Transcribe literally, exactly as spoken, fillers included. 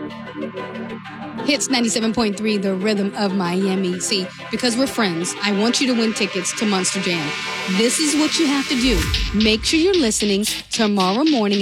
Hits ninety-seven point three, the rhythm of Miami. See, because we're friends, I want you to win tickets to Monster Jam. This is what you have to do. Make sure you're listening tomorrow morning